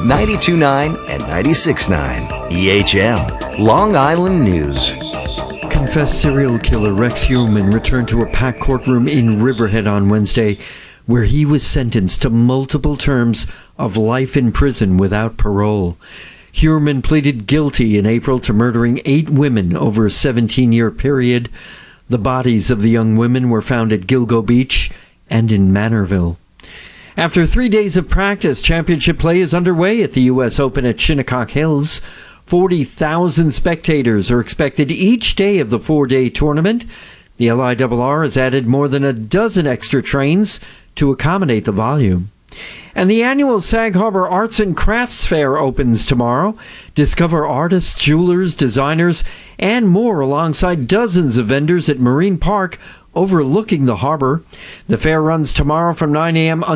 92.9 and 96.9 EHM, Long Island News. Confessed serial killer Rex Heuermann returned to a packed courtroom in Riverhead on Wednesday, where he was sentenced to multiple terms of life in prison without parole. Heuermann pleaded guilty in April to murdering 8 women over a 17-year period. The bodies of the young women were found at Gilgo Beach and in Manorville. After 3 days of practice, championship play is underway at the U.S. Open at Shinnecock Hills. 40,000 spectators are expected each day of the 4-day tournament. The LIRR has added more than a dozen extra trains to accommodate the volume. And the annual Sag Harbor Arts and Crafts Fair opens tomorrow. Discover artists, jewelers, designers, and more alongside dozens of vendors at Marine Park overlooking the harbor. The fair runs tomorrow from 9 a.m.